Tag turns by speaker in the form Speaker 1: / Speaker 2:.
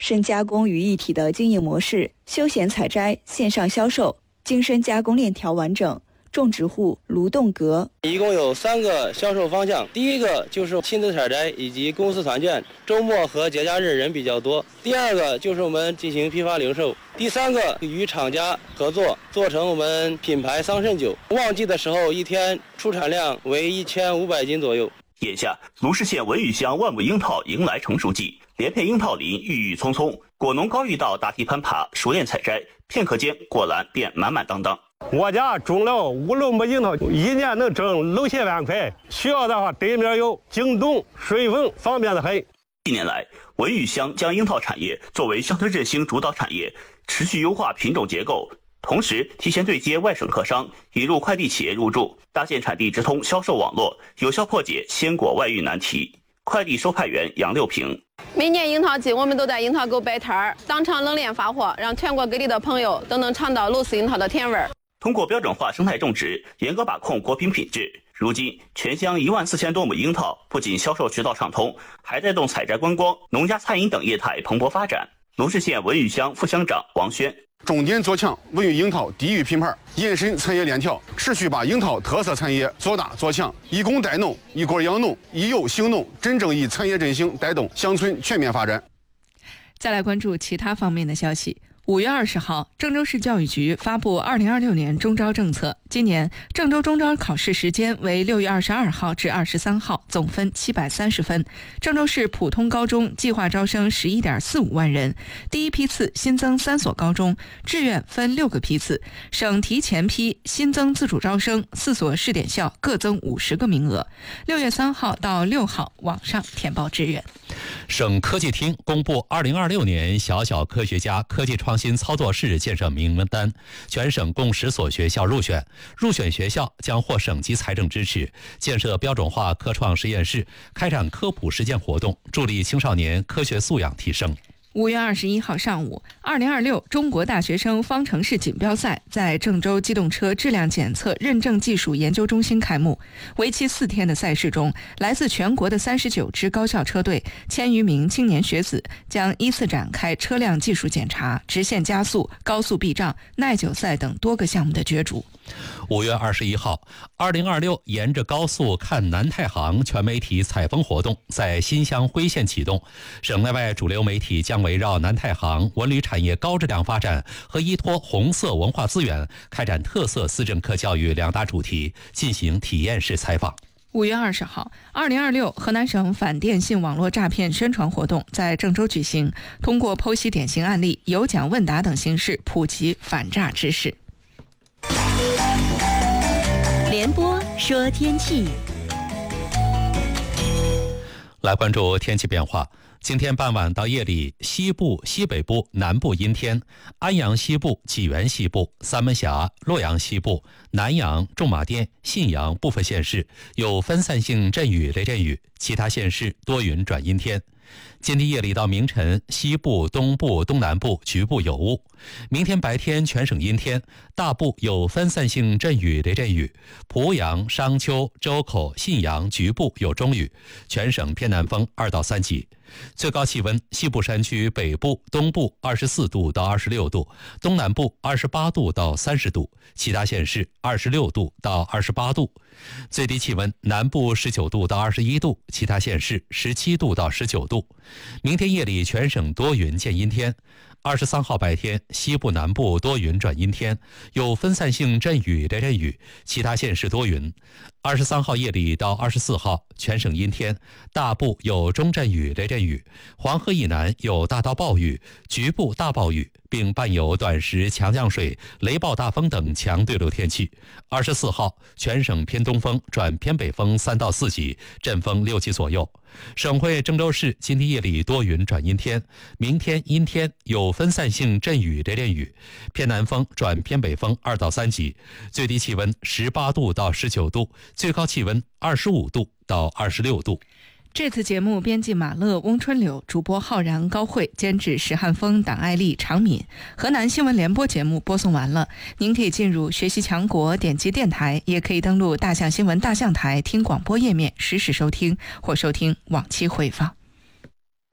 Speaker 1: 深加工于一体的经营模式，休闲采摘、线上销售、精深加工链条完整。种植户卢栋阁
Speaker 2: 一共有3个销售方向，第一个就是亲自采摘以及公司团建，周末和节假日人比较多；第二个就是我们进行批发零售；第3个与厂家合作，做成我们品牌桑葚酒，旺季的时候一天出产量为1500斤左右。
Speaker 3: 眼下，卢氏县文峪乡万木樱桃迎来成熟季，连片樱桃林郁郁葱葱，果农高玉道答题攀爬，熟练采摘，片刻间果篮便满满当当。
Speaker 4: 我家种了5篓木樱桃，一年能挣6、7万块。需要的话，对面有京东、顺丰，方便的很。
Speaker 3: 近年来，文峪乡将樱桃产业作为乡村振兴主导产业，持续优化品种结构，同时提前对接外省客商，引入快递企业入驻，搭建产地直通销售网络，有效破解鲜果外运难题。快递收派员杨六平：
Speaker 5: 每年樱桃季，我们都在樱桃沟摆摊儿，当场冷链发货，让全国各地的朋友都能尝到卢氏樱桃的甜味儿。
Speaker 3: 通过标准化生态种植，严格把控果品品质，如今全乡14000多亩樱桃不仅销售渠道畅通，还带动采摘观光、农家餐饮等业态蓬勃发展。卢氏县文峪乡副乡长王轩：
Speaker 6: 重点做强文峪樱桃地域品牌，延伸产业链条，持续把樱桃特色产业做大做强，以工带农，以果养农，以幼行农，真正以产业振兴带动乡村全面发展。
Speaker 7: 再来关注其他方面的消息。5月20号，郑州市教育局发布2026年中招政策。今年郑州中招考试时间为6月22号至23号，总分730分。郑州市普通高中计划招生11.45万人，第一批次新增3所高中，志愿分6个批次。省提前批新增自主招生4所试点校，各增50个名额。6月3号到6号网上填报志愿。
Speaker 8: 省科技厅公布2026年小小科学家科技创新操作室建设名单，全省共10所学校入选，入选学校将获省级财政支持，建设标准化科创实验室，开展科普实践活动，助力青少年科学素养提升。
Speaker 7: 5月21号上午，2026中国大学生方程式锦标赛在郑州机动车质量检测认证技术研究中心开幕。为期4天的赛事中，来自全国的39支高校车队，1000余名青年学子将依次展开车辆技术检查、直线加速、高速避障、耐久赛等多个项目的角逐。
Speaker 8: 5月21号，2026沿着高速看南太行全媒体采风活动在新乡辉县启动，省内外主流媒体将围绕南太行文旅产业高质量发展和依托红色文化资源，开展特色思政课教育2大主题，进行体验式采访。
Speaker 7: 5月20号，2026河南省反电信网络诈骗宣传活动在郑州举行，通过剖析典型案例、有奖问答等形式普及反诈知识。
Speaker 9: 联播说天气，
Speaker 8: 来关注天气变化。今天傍晚到夜里，西部、西北部、南部阴天，安阳西部、济源西部、三门峡、洛阳西部、南阳、驻马店、信阳部分县市有分散性阵雨、雷阵雨，其他县市多云转阴天。今天夜里到明晨，西部、东部、东南部局部有雾。明天白天全省阴天，大部有分散性阵雨、雷阵雨。濮阳、商丘、周口、信阳局部有中雨，全省偏南风2到3级。最高气温，西部山区、北部、东部24度到26度，东南部28度到30度，其他县市26度到28度。最低气温，南部19度到21度，其他县市17度到19度。明天夜里全省多云见阴天。23号白天，西部南部多云转阴天，有分散性阵雨、雷阵雨，其他县市多云。23号夜里到24号，全省阴天，大部有中阵雨、雷阵雨，黄河以南有大到暴雨，局部大暴雨，并伴有短时强降水、雷暴大风等强对流天气。24号，全省偏东风转偏北风3到4级，阵风6级左右。省会郑州市今天夜里多云转阴天，明天阴天，有分散性阵雨、雷阵雨，偏南风转偏北风2到3级，最低气温18度到19度，最高气温25度到26度。
Speaker 7: 这次节目编辑马乐、翁春柳，主播浩然、高慧，监制石汉峰、党爱丽、常敏。河南新闻联播节目播送完了，您可以进入学习强国，点击电台，也可以登录大象新闻大象台听广播页面实时收听或收听往期回放。